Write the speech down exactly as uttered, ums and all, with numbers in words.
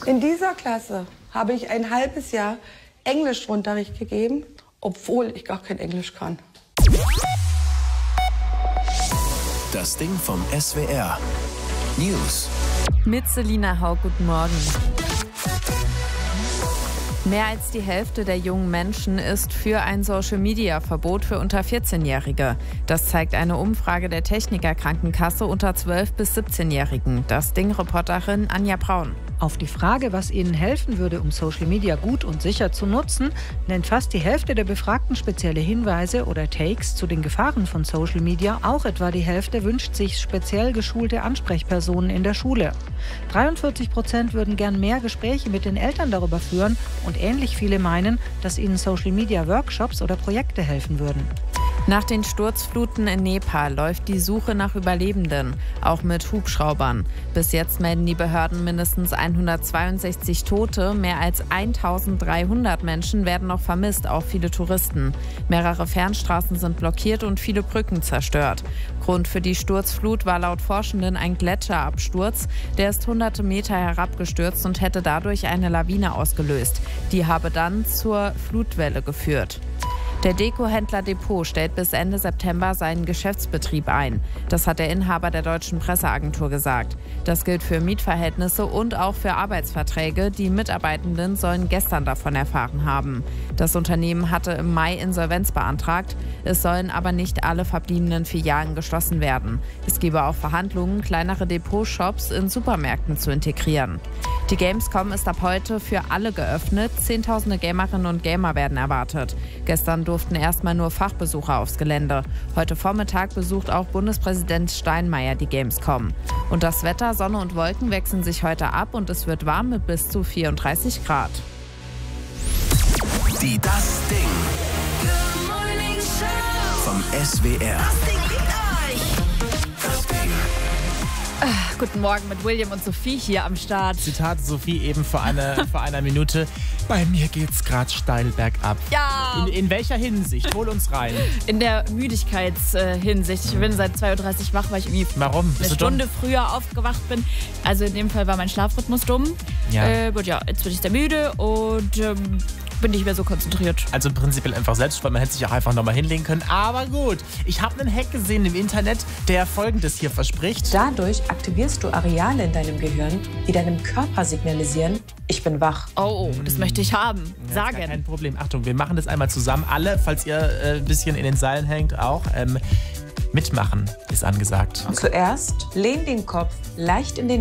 In dieser Klasse habe ich ein halbes Jahr Englischunterricht gegeben, obwohl ich gar kein Englisch kann. Das Ding vom S W R. News. Mit Selina Hauck, guten Morgen. Mehr als die Hälfte der jungen Menschen ist für ein Social-Media-Verbot für unter vierzehnjährige. Das zeigt eine Umfrage der Techniker Krankenkasse unter zwölf- bis siebzehnjährigen. Das Ding-Reporterin Anja Braun. Auf die Frage, was ihnen helfen würde, um Social Media gut und sicher zu nutzen, nennt fast die Hälfte der Befragten spezielle Hinweise oder Takes zu den Gefahren von Social Media. Auch etwa die Hälfte wünscht sich speziell geschulte Ansprechpersonen in der Schule. dreiundvierzig Prozent würden gern mehr Gespräche mit den Eltern darüber führen und ähnlich viele meinen, dass ihnen Social Media Workshops oder Projekte helfen würden. Nach den Sturzfluten in Nepal läuft die Suche nach Überlebenden, auch mit Hubschraubern. Bis jetzt melden die Behörden mindestens hundertzweiundsechzig Tote, mehr als eintausenddreihundert Menschen werden noch vermisst, auch viele Touristen. Mehrere Fernstraßen sind blockiert und viele Brücken zerstört. Grund für die Sturzflut war laut Forschenden ein Gletscherabsturz. Der ist hunderte Meter herabgestürzt und hätte dadurch eine Lawine ausgelöst. Die habe dann zur Flutwelle geführt. Der Deko-Händler Depot stellt bis Ende September seinen Geschäftsbetrieb ein. Das hat der Inhaber der Deutschen Presseagentur gesagt. Das gilt für Mietverhältnisse und auch für Arbeitsverträge. Die Mitarbeitenden sollen gestern davon erfahren haben. Das Unternehmen hatte im Mai Insolvenz beantragt. Es sollen aber nicht alle verbliebenen Filialen geschlossen werden. Es gebe auch Verhandlungen, kleinere Depot-Shops in Supermärkten zu integrieren. Die Gamescom ist ab heute für alle geöffnet. Zehntausende Gamerinnen und Gamer werden erwartet. Gestern durften erstmal nur Fachbesucher aufs Gelände. Heute Vormittag besucht auch Bundespräsident Steinmeier die Gamescom. Und das Wetter, Sonne und Wolken wechseln sich heute ab und es wird warm mit bis zu vierunddreißig Grad. Die Das Ding vom S W R. Guten Morgen mit William und Sophie hier am Start. Zitat Sophie eben vor einer, vor einer Minute. Bei mir geht's gerade steil bergab. Ja. In, in welcher Hinsicht? Hol uns rein. In der Müdigkeitshinsicht. Ich bin seit zwei Uhr dreißig wach, weil ich irgendwie Warum? eine Stunde dumm? früher aufgewacht bin. Also in dem Fall war mein Schlafrhythmus dumm. Ja. Äh, und ja, jetzt bin ich sehr müde und ähm, bin nicht mehr so konzentriert. Also prinzipiell einfach selbst, weil man hätte sich auch einfach nochmal hinlegen können. Aber gut, ich habe einen Hack gesehen im Internet, der Folgendes hier verspricht. Dadurch aktivierst du Areale in deinem Gehirn, die deinem Körper signalisieren, ich bin wach. Oh, das hm. möchte ich haben. Ja, Sagen. Kein Problem. Achtung, wir machen das einmal zusammen. Alle, falls ihr äh, ein bisschen in den Seilen hängt, auch. Ähm, mitmachen ist angesagt. Okay. Zuerst lehn den Kopf leicht in den